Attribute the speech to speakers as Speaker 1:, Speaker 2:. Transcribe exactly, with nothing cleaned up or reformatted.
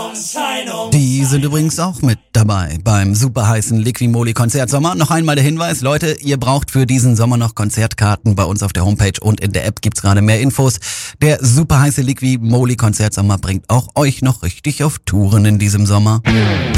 Speaker 1: Die sind übrigens auch mit dabei beim super heißen Liquimoli Konzertsommer. Noch einmal der Hinweis, Leute, ihr braucht für diesen Sommer noch Konzertkarten. Bei uns auf der Homepage und in der App gibt's gerade mehr Infos. Der super heiße Liquimoli Konzertsommer bringt auch euch noch richtig auf Touren in diesem Sommer.